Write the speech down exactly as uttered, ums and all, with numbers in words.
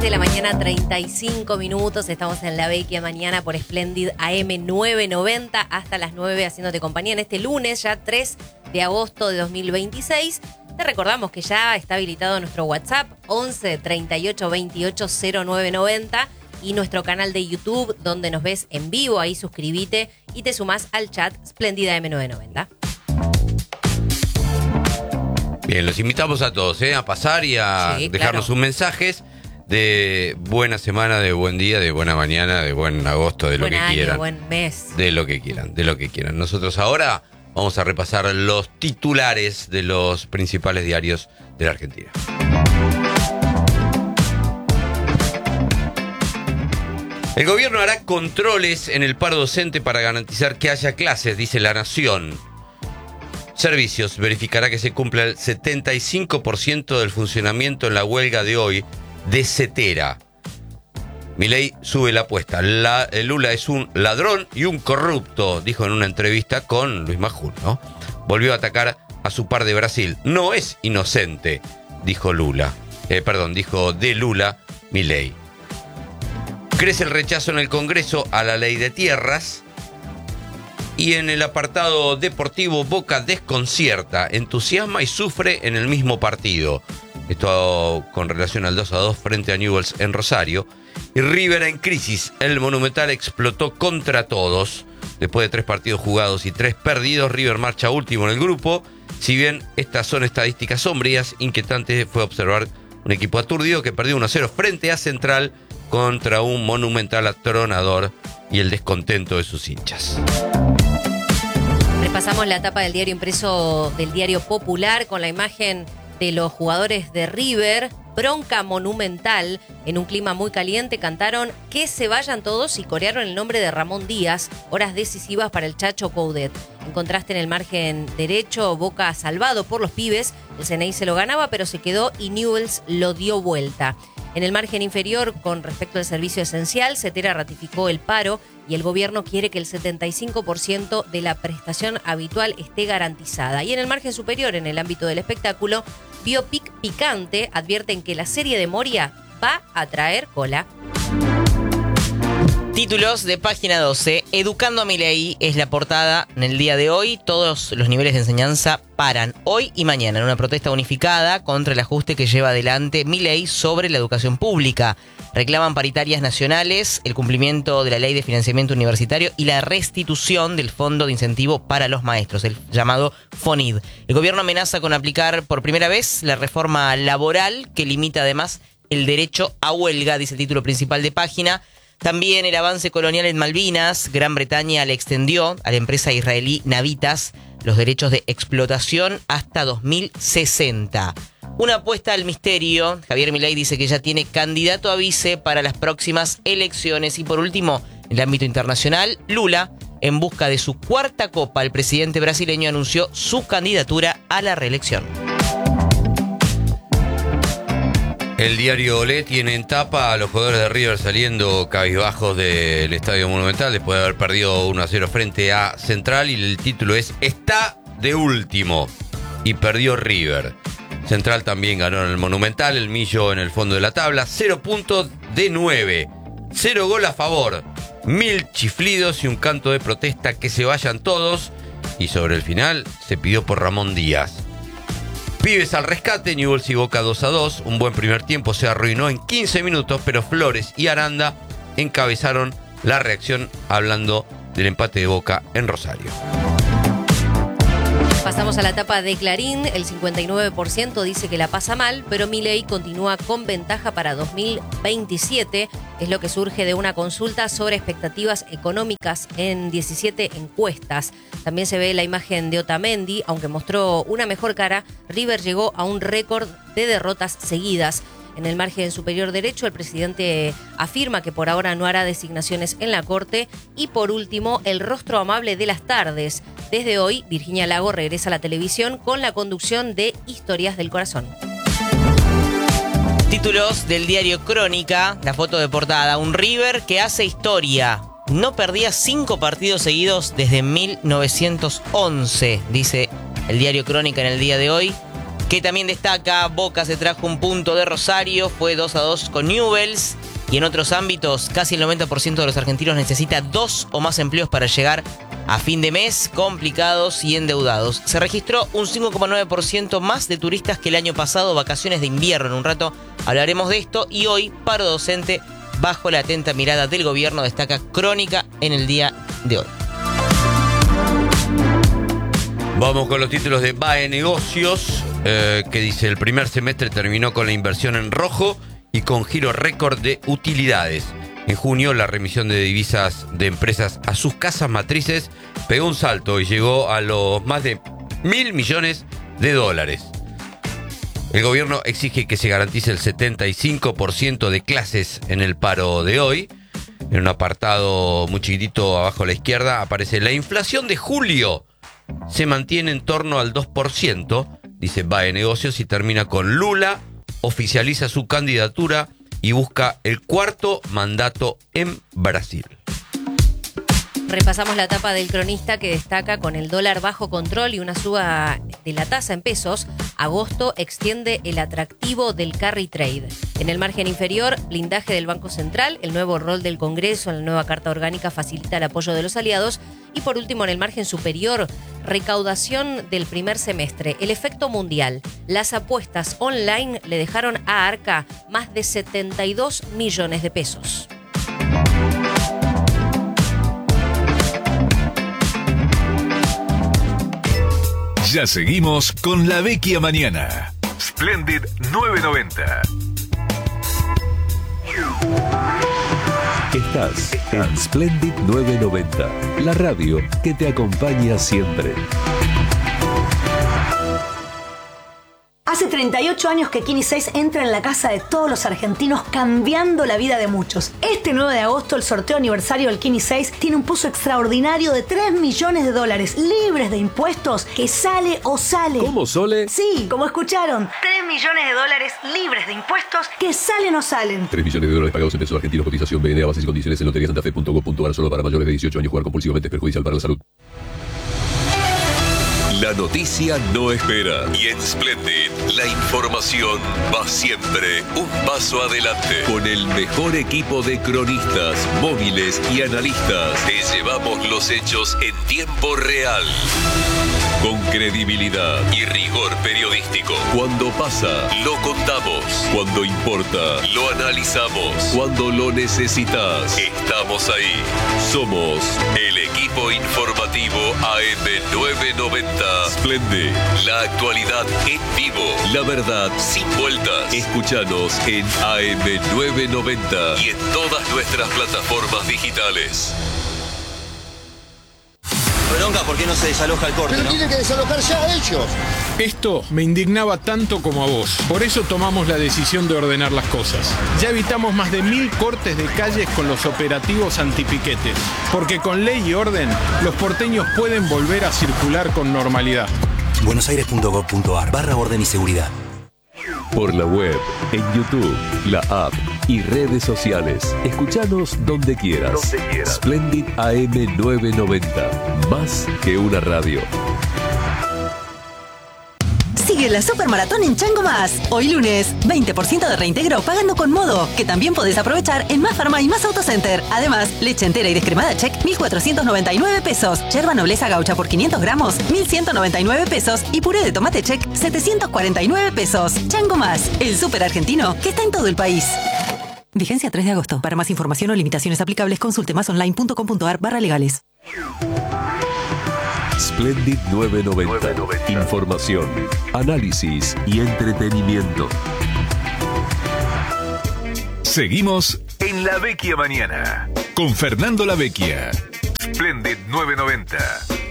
de la mañana, treinta y cinco minutos. Estamos en La Vecchia Mañana por Splendid A M novecientos noventa hasta las nueve, haciéndote compañía en este lunes, ya tres de agosto de dos mil veintiséis. Te recordamos que ya está habilitado nuestro WhatsApp once, treinta y ocho, veintiocho, cero nueve noventa y nuestro canal de YouTube donde nos ves en vivo. Ahí suscríbete y te sumás al chat Splendid A M novecientos noventa. Bien, los invitamos a todos ¿eh? a pasar y a sí, dejarnos claro. sus mensajes de buena semana, de buen día, de buena mañana, de buen agosto, de Buen lo que año, quieran. buen mes. De lo que quieran, de lo que quieran. Nosotros ahora vamos a repasar los titulares de los principales diarios de la Argentina. El gobierno hará controles en el paro docente para garantizar que haya clases, dice La Nación. Servicios verificará que se cumpla el setenta y cinco por ciento del funcionamiento en la huelga de hoy de Cetera. Milei sube la apuesta. La, Lula es un ladrón y un corrupto, dijo en una entrevista con Luis Majul, ¿no? Volvió a atacar a su par de Brasil. No es inocente, dijo Lula. Eh, perdón, dijo de Lula Milei. Crece el rechazo en el Congreso a la ley de tierras. Y en el apartado deportivo, Boca desconcierta, entusiasma y sufre en el mismo partido. Esto con relación al dos a dos frente a Newell's en Rosario. Y River en crisis. El Monumental explotó contra todos. Después de tres partidos jugados y tres perdidos, River marcha último en el grupo. Si bien estas son estadísticas sombrías, inquietante fue observar un equipo aturdido que perdió uno a cero frente a Central contra un Monumental atronador y el descontento de sus hinchas. Repasamos la tapa del diario impreso del Diario Popular con la imagen de los jugadores de River. Bronca monumental. En un clima muy caliente cantaron "Que se vayan todos" y corearon el nombre de Ramón Díaz. Horas decisivas para el Chacho Coudet. En contraste, en el margen derecho, Boca salvado por los pibes. El C N I se lo ganaba, pero se quedó y Newell's lo dio vuelta. En el margen inferior, con respecto al servicio esencial, Cetera ratificó el paro y el gobierno quiere que el setenta y cinco por ciento de la prestación habitual esté garantizada. Y en el margen superior, en el ámbito del espectáculo, Biopic picante, advierten que la serie de Moria va a traer cola. Títulos de página doce. Educando a Milei es la portada en el día de hoy. Todos los niveles de enseñanza paran hoy y mañana en una protesta unificada contra el ajuste que lleva adelante Milei sobre la educación pública. Reclaman paritarias nacionales, el cumplimiento de la ley de financiamiento universitario y la restitución del fondo de incentivo para los maestros, el llamado FONID. El gobierno amenaza con aplicar por primera vez la reforma laboral que limita además el derecho a huelga, dice el título principal de página. También el avance colonial en Malvinas. Gran Bretaña le extendió a la empresa israelí Navitas los derechos de explotación hasta dos mil sesenta. Una apuesta al misterio. Javier Milei dice que ya tiene candidato a vice para las próximas elecciones. Y por último, en el ámbito internacional, Lula, en busca de su cuarta copa, el presidente brasileño anunció su candidatura a la reelección. El diario Olé tiene en tapa a los jugadores de River saliendo cabizbajos del Estadio Monumental después de haber perdido uno a cero frente a Central, y el título es "Está de último" y perdió River. Central también ganó en el Monumental, el Millo en el fondo de la tabla, cero puntos de nueve, cero gol a favor, mil chiflidos y un canto de protesta "que se vayan todos", y sobre el final se pidió por Ramón Díaz. Pibes al rescate, Newell's y Boca dos a dos. Un buen primer tiempo se arruinó en quince minutos, pero Flores y Aranda encabezaron la reacción hablando del empate de Boca en Rosario. Pasamos a la tapa de Clarín. El cincuenta y nueve por ciento dice que la pasa mal, pero Milei continúa con ventaja para dos mil veintisiete. Es lo que surge de una consulta sobre expectativas económicas en diecisiete encuestas. También se ve la imagen de Otamendi. Aunque mostró una mejor cara, River llegó a un récord de derrotas seguidas. En el margen superior derecho, el presidente afirma que por ahora no hará designaciones en la Corte. Y por último, el rostro amable de las tardes. Desde hoy, Virginia Lago regresa a la televisión con la conducción de Historias del Corazón. Títulos del diario Crónica, la foto de portada. Un River que hace historia. No perdía cinco partidos seguidos desde mil novecientos once, dice el diario Crónica en el día de hoy. que también destaca. Boca se trajo un punto de Rosario, fue dos a dos con Newell's. Y en otros ámbitos, casi el noventa por ciento de los argentinos necesita dos o más empleos para llegar a fin de mes, complicados y endeudados. Se registró un cinco coma nueve por ciento más de turistas que el año pasado, vacaciones de invierno. En un rato hablaremos de esto. Y hoy, paro docente bajo la atenta mirada del gobierno, destaca Crónica en el día de hoy. Vamos con los títulos de B A E Negocios, eh, que dice: el primer semestre terminó con la inversión en rojo y con giro récord de utilidades. En junio, la remisión de divisas de empresas a sus casas matrices pegó un salto y llegó a los más de mil millones de dólares. El gobierno exige que se garantice el setenta y cinco por ciento de clases en el paro de hoy. En un apartado muy chiquitito abajo a la izquierda aparece: la inflación de julio se mantiene en torno al dos por ciento, dice B A E Negocios, y termina con: Lula oficializa su candidatura y busca el cuarto mandato en Brasil. Repasamos la tapa del Cronista, que destaca: con el dólar bajo control y una suba de la tasa en pesos, agosto extiende el atractivo del carry trade. En el margen inferior, blindaje del Banco Central, el nuevo rol del Congreso en la nueva Carta Orgánica facilita el apoyo de los aliados. Y por último, en el margen superior, recaudación del primer semestre, el efecto mundial. Las apuestas online le dejaron a Arca más de setenta y dos millones de pesos. Ya seguimos con La Vecchia Mañana. Splendid nueve noventa. Estás en Splendid nueve noventa, la radio que te acompaña siempre. Hace treinta y ocho años que Kini seis entra en la casa de todos los argentinos, cambiando la vida de muchos. Este nueve de agosto, el sorteo aniversario del Kini seis tiene un pozo extraordinario de tres millones de dólares, libres de impuestos, que sale o sale. ¿Cómo, Sole? Sí, como escucharon, tres millones de dólares libres de impuestos, que salen o salen. tres millones de dólares pagados en pesos argentinos. Cotización B N A, bases y condiciones en lotería santa fe punto gov punto ar. Solo para mayores de dieciocho años. Jugar compulsivamente es perjudicial para la salud. La noticia no espera. Y en Splendid, la información va siempre un paso adelante. Con el mejor equipo de cronistas, móviles y analistas, te llevamos los hechos en tiempo real. Con credibilidad y rigor periodístico. Cuando pasa, lo contamos. Cuando importa, lo analizamos. Cuando lo necesitas, estamos ahí. Somos el equipo informativo A M nueve noventa. Splendid, la actualidad en vivo. La verdad sin vueltas. Escúchanos en A M nueve noventa y en todas nuestras plataformas digitales. Bronca, ¿por qué no se desaloja el corte? Pero ¿no? tienen que desalojar ya ellos. Esto me indignaba tanto como a vos. Por eso tomamos la decisión de ordenar las cosas. Ya evitamos más de mil cortes de calles con los operativos antipiquetes. Porque con ley y orden, los porteños pueden volver a circular con normalidad. buenosaires punto gov punto ar barra orden y seguridad. Por la web, en YouTube, la app y redes sociales. Escuchanos donde quieras. Donde quieras. Splendid A M nueve noventa. Más que una radio. Sigue la Supermaratón en Chango Más. Hoy lunes, veinte por ciento de reintegro pagando con Modo, que también podés aprovechar en Más Farma y Más Autocenter. Además, leche entera y descremada Check, mil cuatrocientos noventa y nueve pesos. Yerba Nobleza Gaucha por quinientos gramos, mil ciento noventa y nueve pesos. Y puré de tomate Check, setecientos cuarenta y nueve pesos. Chango Más, el súper argentino que está en todo el país. Vigencia tres de agosto. Para más información o limitaciones aplicables, consulte másonline punto com punto ar barra legales. Splendid nueve noventa. Información, análisis y entretenimiento. Seguimos en La Vecchia Mañana con Fernando La Vecchia. Splendid nueve noventa.